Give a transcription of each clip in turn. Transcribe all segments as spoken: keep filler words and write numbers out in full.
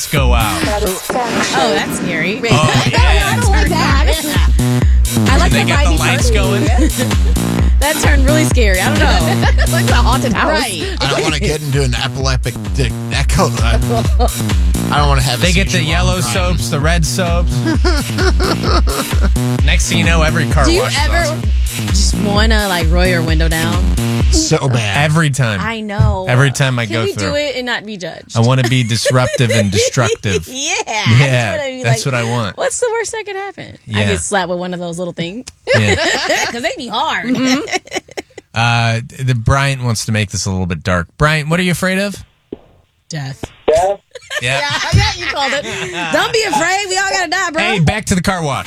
lights go out. Oh, that's scary. Oh, yeah. I don't like that. I like They the got the lightning lights turn. going. That turned really scary. I don't know. It's like a haunted house. I don't want to get into an epileptic dick echo. I, I don't want to have. They a get the seizure yellow while I'm driving. soaps, the red soaps. Next thing you know, every car Do you wash. is ever awesome. just want to like roll your window down? So bad. Every time. I know. Every time I Can go we through. do it and not be judged? I want to be disruptive and destructive. yeah. Yeah, I be that's like, what I want. What's the worst that could happen? I Yeah. get slapped with one of those little things. Yeah. Because they be hard. Uh, the Bryant wants to make this a little bit dark. Bryant, what are you afraid of? Death. Yeah. Yeah, yeah, you called it. Don't be afraid. We all got to die, bro. Hey, back to the car wash.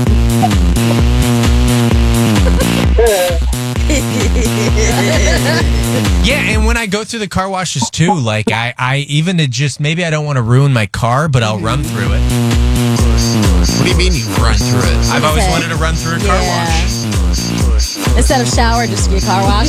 Yeah, and when I go through the car washes too, like I, I even to just maybe I don't want to ruin my car, but I'll run through it. What do you mean you run through it? I've always Okay. wanted to run through a car Yeah. wash. Instead of shower, just get car wash.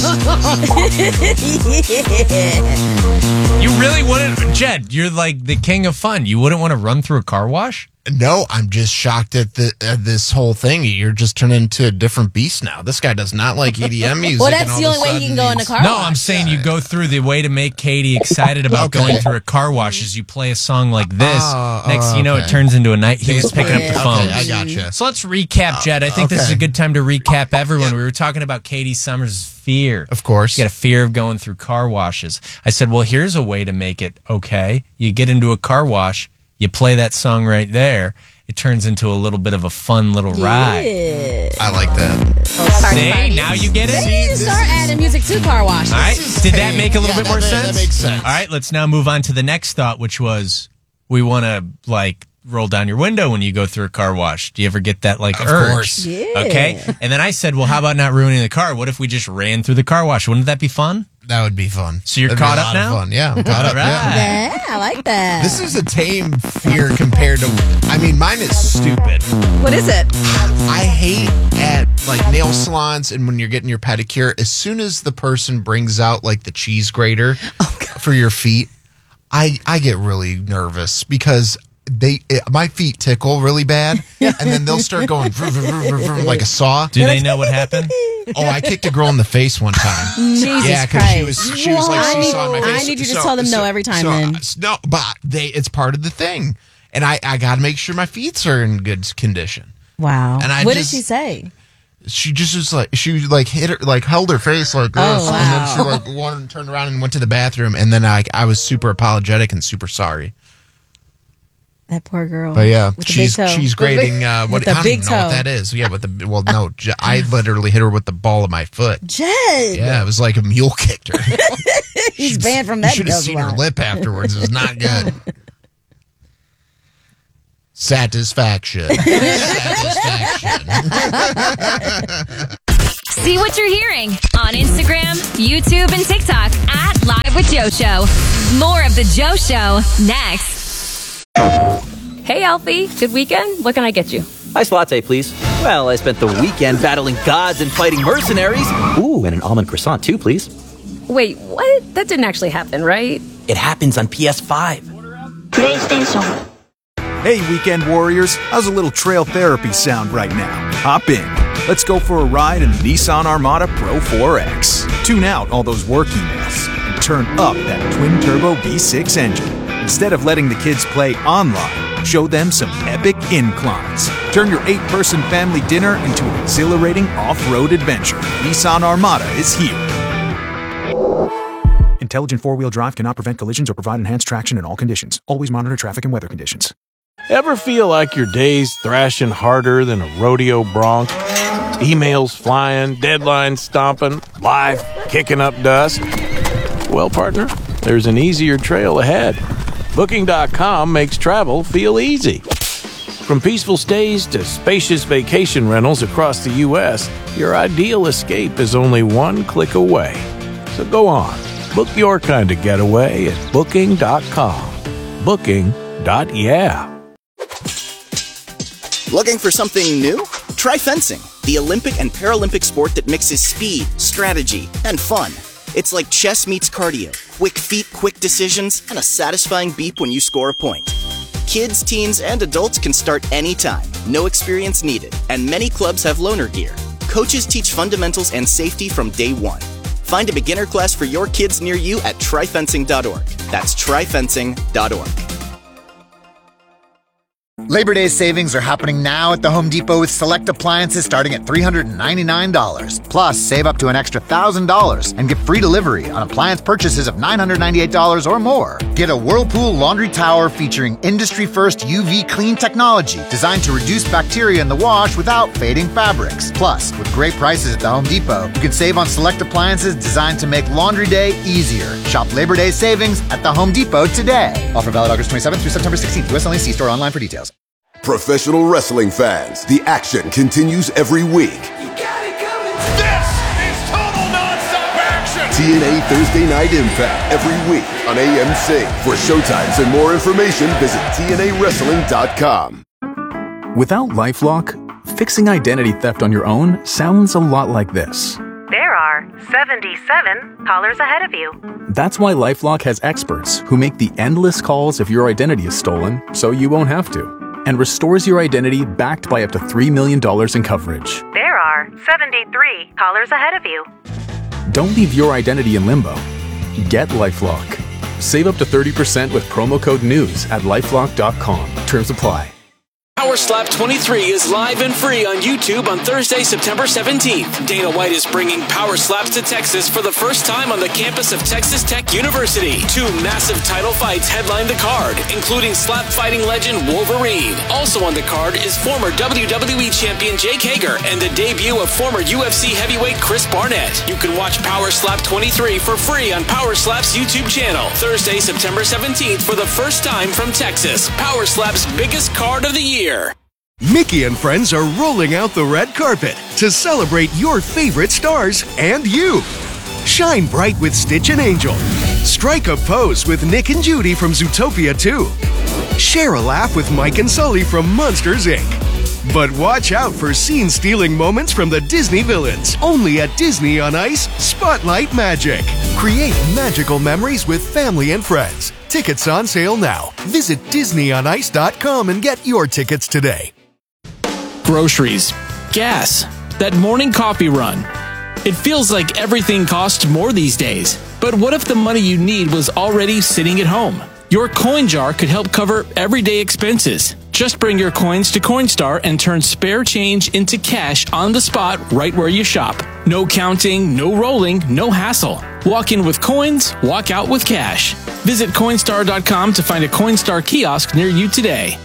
You really wouldn't, Jed? You're like the king of fun. You wouldn't want to run through a car wash? No, I'm just shocked at the at this whole thing. You're just turning into a different beast now. This guy does not like E D M music. Well, and that's all the of a only way he can sudden go in the he's- car No, wash. I'm saying you go through the way to make Katie excited about Okay. going through a car wash is you play a song like this. Oh, Next thing you know, it okay. turns into a night. He was picking up the Okay, phone. I gotcha. So let's recap, Jed. I think this is okay. a good time to recap everyone. We were talking about Katie Summers' fear. Of course. You got a fear of going through car washes. I said, well, here's a way to make it okay. You get into a car wash, you play that song right there. It turns into a little bit of a fun little ride. Yeah. I like that. See, now you get it? Maybe you start adding music to car wash. All right. Did that make a little Yeah, bit more that ma- sense? that makes sense. All right. Let's now move on to the next thought, which was we want to like roll down your window when you go through a car wash. Do you ever get that like Of urge? course. Yeah. Okay. And then I said, well, how about not ruining the car? What if we just ran through the car wash? Wouldn't that be fun? That would be fun. So you're That'd be caught a up lot now? Of fun. Yeah, I'm caught All up. right. Yeah. Yeah, I like that. This is a tame fear compared to. I mean, mine is stupid. What is it? I hate at like nail salons and when you're getting your pedicure, as soon as the person brings out like the cheese grater for your feet, I I get really nervous because they it, my feet tickle really bad, and then they'll start going vroom, vroom, vroom, vroom, vroom, like a saw. Do they know what happened? Oh, I kicked a girl in the face one time. Jesus Yeah, because Christ. she was she was like I need- seesawing my face. I need you to tell them no every time, so, then. uh, No, but they it's part of the thing, and I I got to make sure my feet are in good condition. Wow. And I what just- did she say? She just was like she like hit her like held her face like this, Oh, and then she wow. like wanted turned around and went to the bathroom, and then I I was super apologetic and super sorry. That poor girl. But yeah, With the she's big toe. she's grading. Uh, what With the I don't big even know what toe. that is. Yeah, with the well, no, j- I literally hit her with the ball of my foot. Jed. Yeah, it was like a mule kicked her. He's banned from You that. should have does seen a her lot. lip afterwards. It was not good. Satisfaction. Satisfaction. See what you're hearing on Instagram, YouTube, and TikTok at Live with Joe Show. More of the Joe Show next. Hey, Alfie. Good weekend? What can I get you? Iced latte, please. Well, I spent the weekend battling gods and fighting mercenaries. Ooh, and an almond croissant, too, please. Wait, what? That didn't actually happen, right? It happens on P S five. PlayStation. Hey, weekend warriors, how's a little trail therapy sound right now? Hop in. Let's go for a ride in the Nissan Armada Pro four X. Tune out all those work emails and turn up that twin-turbo V six engine. Instead of letting the kids play online, show them some epic inclines. Turn your eight-person family dinner into an exhilarating off-road adventure. Nissan Armada is here. Intelligent four-wheel drive cannot prevent collisions or provide enhanced traction in all conditions. Always monitor traffic and weather conditions. Ever feel like your day's thrashing harder than a rodeo bronc? Emails flying, deadlines stomping, life kicking up dust? Well, partner, there's an easier trail ahead. Booking dot com makes travel feel easy. From peaceful stays to spacious vacation rentals across the U S, your ideal escape is only one click away. So go on, book your kind of getaway at Booking dot com. Booking. Yeah. Looking for something new? Try fencing, the Olympic and Paralympic sport that mixes speed, strategy, and fun. It's like chess meets cardio. Quick feet, quick decisions, and a satisfying beep when you score a point. Kids, teens, and adults can start anytime. No experience needed, and many clubs have loaner gear. Coaches teach fundamentals and safety from day one. Find a beginner class for your kids near you at tri fencing dot org. That's tri fencing dot org. Labor Day savings are happening now at the Home Depot with select appliances starting at three hundred ninety-nine dollars. Plus, save up to an extra one thousand dollars and get free delivery on appliance purchases of nine hundred ninety-eight dollars or more. Get a Whirlpool laundry tower featuring industry-first U V clean technology designed to reduce bacteria in the wash without fading fabrics. Plus, with great prices at the Home Depot, you can save on select appliances designed to make laundry day easier. Shop Labor Day savings at the Home Depot today. Offer valid August twenty-seventh through September sixteenth. U S only. See store online for details. Professional wrestling fans, the action continues every week. You got it coming. This is total nonstop action. T N A Thursday Night Impact every week on A M C. For showtimes and more information, visit T N A wrestling dot com. Without LifeLock, fixing identity theft on your own sounds a lot like this. There are seventy-seven callers ahead of you. That's why LifeLock has experts who make the endless calls if your identity is stolen so you won't have to, and restores your identity backed by up to three million dollars in coverage. There are seventy-three callers ahead of you. Don't leave your identity in limbo. Get LifeLock. Save up to thirty percent with promo code NEWS at lifelock dot com. Terms apply. Power Slap twenty-three is live and free on YouTube on Thursday, September seventeenth. Dana White is bringing Power Slaps to Texas for the first time on the campus of Texas Tech University. Two massive title fights headline the card, including slap fighting legend Wolverine. Also on the card is former W W E champion Jake Hager and the debut of former U F C heavyweight Chris Barnett. You can watch Power Slap twenty-three for free on Power Slap's YouTube channel. Thursday, September seventeenth for the first time from Texas. Power Slap's biggest card of the year. Mickey and friends are rolling out the red carpet to celebrate your favorite stars and you. Shine bright with Stitch and Angel. Strike a pose with Nick and Judy from Zootopia two. Share a laugh with Mike and Sully from Monsters, Incorporated. But watch out for scene-stealing moments from the Disney villains. Only at Disney on Ice Spotlight Magic. Create magical memories with family and friends. Tickets on sale now. Visit disney on ice dot com and get your tickets today. Groceries, gas, that morning coffee run. It feels like everything costs more these days. But what if the money you need was already sitting at home? Your coin jar could help cover everyday expenses. Just bring your coins to Coinstar and turn spare change into cash on the spot right where you shop. No counting, no rolling, no hassle. Walk in with coins, walk out with cash. Visit Coinstar dot com to find a Coinstar kiosk near you today.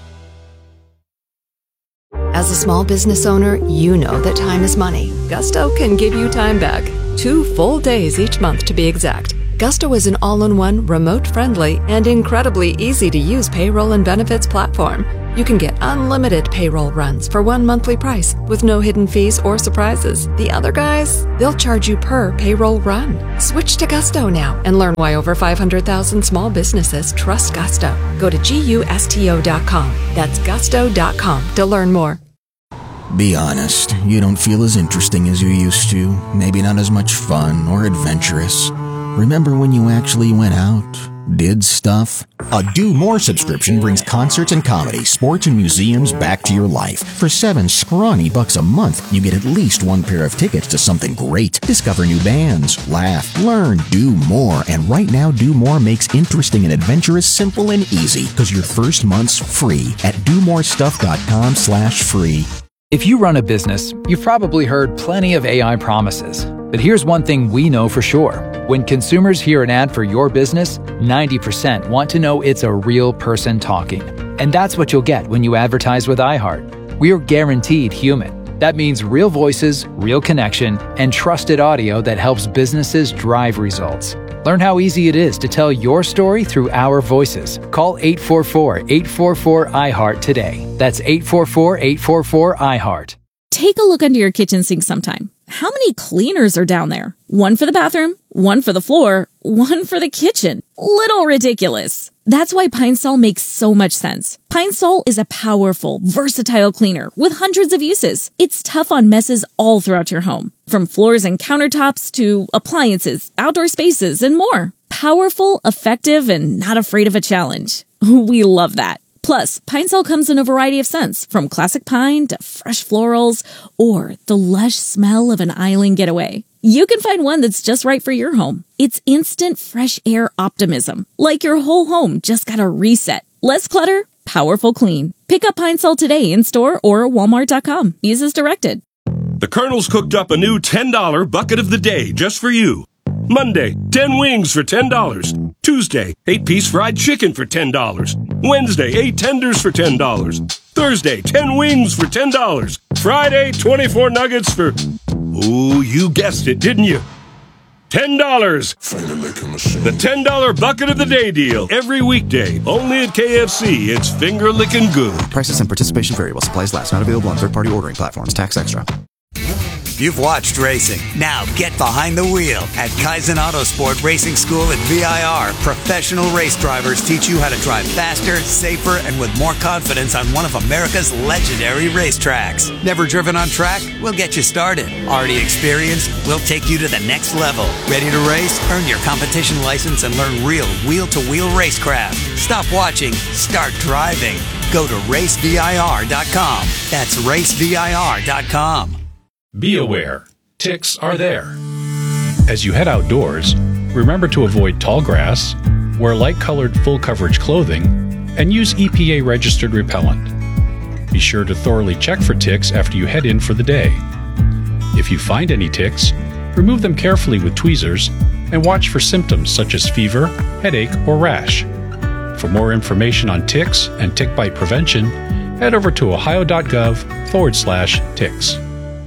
As a small business owner, you know that time is money. Gusto can give you time back. Two full days each month to be exact. Gusto is an all-in-one, remote-friendly, and incredibly easy-to-use payroll and benefits platform. You can get unlimited payroll runs for one monthly price with no hidden fees or surprises. The other guys, they'll charge you per payroll run. Switch to Gusto now and learn why over five hundred thousand small businesses trust Gusto. Go to gusto dot com. That's gusto dot com to learn more. Be honest, you don't feel as interesting as you used to. Maybe not as much fun or adventurous. Remember when you actually went out, did stuff? A Do More subscription brings concerts and comedy, sports and museums back to your life. For seven scrawny bucks a month, you get at least one pair of tickets to something great. Discover new bands, laugh, learn, do more. And right now, Do More makes interesting and adventurous simple and easy, because your first month's free at do more stuff dot com slash free. If you run a business, you've probably heard plenty of A I promises. But here's one thing we know for sure. When consumers hear an ad for your business, ninety percent want to know it's a real person talking. And that's what you'll get when you advertise with iHeart. We are guaranteed human. That means real voices, real connection, and trusted audio that helps businesses drive results. Learn how easy it is to tell your story through our voices. Call eight four four, eight four four, I heart today. That's eight four four, eight four four, I heart. Take a look under your kitchen sink sometime. How many cleaners are down there? One for the bathroom, one for the floor, one for the kitchen. Little ridiculous. That's why Pine Sol makes so much sense. Pine Sol is a powerful, versatile cleaner with hundreds of uses. It's tough on messes all throughout your home, from floors and countertops to appliances, outdoor spaces, and more. Powerful, effective, and not afraid of a challenge. We love that. Plus, Pine Sol comes in a variety of scents, from classic pine to fresh florals or the lush smell of an island getaway. You can find one that's just right for your home. It's instant fresh air optimism, like your whole home just got a reset. Less clutter, powerful clean. Pick up Pine Sol today in store or at walmart dot com. Use as directed. The Colonel's cooked up a new ten dollar bucket of the day just for you. Monday, ten wings for ten dollars. Tuesday, eight piece fried chicken for ten dollars. Wednesday, eight tenders for ten dollars. Thursday, ten wings for ten dollars. Friday, twenty-four nuggets for... Ooh, you guessed it, didn't you? ten dollars. The ten dollar bucket of the day deal. Every weekday. Only at K F C. It's finger licking good. Prices and participation vary while supplies last. Not available on third-party ordering platforms. Tax extra. You've watched racing. Now get behind the wheel at Kaizen Autosport Racing School at V I R. Professional race drivers teach you how to drive faster, safer, and with more confidence on one of America's legendary racetracks. Never driven on track? We'll get you started. Already experienced? We'll take you to the next level. Ready to race? Earn your competition license and learn real wheel-to-wheel racecraft. Stop watching. Start driving. Go to race V I R dot com. That's race V I R dot com. Be aware, ticks are there. As you head outdoors, remember to avoid tall grass, wear light-colored full-coverage clothing, and use E P A-registered repellent. Be sure to thoroughly check for ticks after you head in for the day. If you find any ticks, remove them carefully with tweezers and watch for symptoms such as fever, headache, or rash. For more information on ticks and tick bite prevention, head over to ohio.gov forward slash ticks.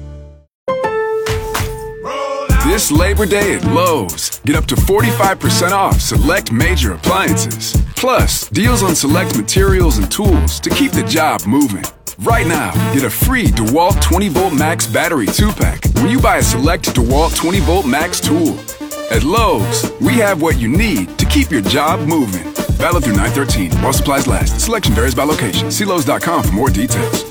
This Labor Day at Lowe's, get up to forty-five percent off select major appliances. Plus, deals on select materials and tools to keep the job moving. Right now, get a free DeWalt twenty volt Max battery two pack when you buy a select DeWalt twenty volt Max tool. At Lowe's, we have what you need to keep your job moving. Valid through nine thirteen while supplies last. Selection varies by location. See Lowe's dot com for more details.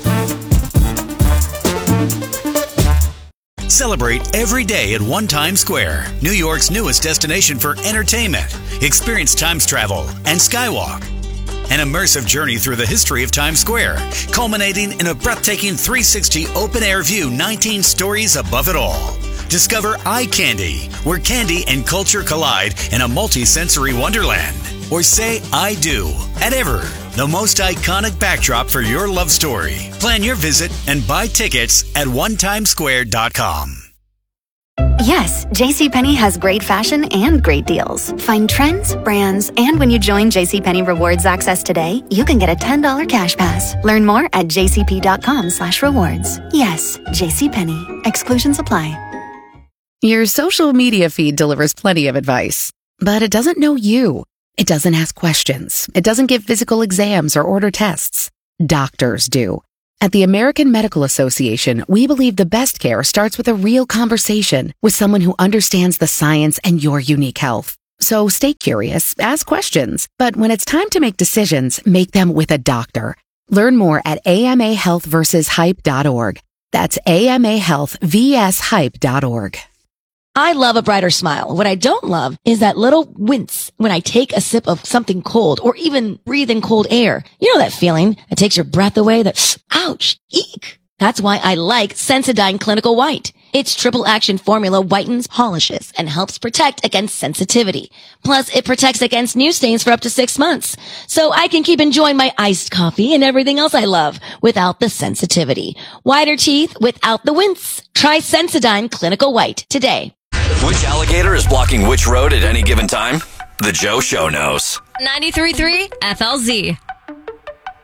Celebrate every day at One Times Square, New York's newest destination for entertainment. Experience Times Travel and Skywalk. An immersive journey through the history of Times Square, culminating in a breathtaking three sixty open-air view nineteen stories above it all. Discover Eye Candy, where candy and culture collide in a multi-sensory wonderland. Or say I do at Ever, the most iconic backdrop for your love story. Plan your visit and buy tickets at one times square dot com. Yes, JCPenney has great fashion and great deals. Find trends, brands, and when you join JCPenney Rewards Access today, you can get a ten dollar cash pass. Learn more at jcp.com slash rewards. Yes, JCPenney. Exclusions apply. Your social media feed delivers plenty of advice, but it doesn't know you. It doesn't ask questions. It doesn't give physical exams or order tests. Doctors do. At the American Medical Association, we believe the best care starts with a real conversation with someone who understands the science and your unique health. So stay curious, ask questions, but when it's time to make decisions, make them with a doctor. Learn more at A M A health versus hype dot org. That's A M A health versus hype dot org. I love a brighter smile. What I don't love is that little wince when I take a sip of something cold or even breathe in cold air. You know that feeling that takes your breath away, that ouch, eek. That's why I like Sensodyne Clinical White. Its triple action formula whitens, polishes, and helps protect against sensitivity. Plus, it protects against new stains for up to six months. So I can keep enjoying my iced coffee and everything else I love without the sensitivity. Whiter teeth without the wince. Try Sensodyne Clinical White today. Which alligator is blocking which road at any given time? The Joe Show knows. ninety-three point three F L Z.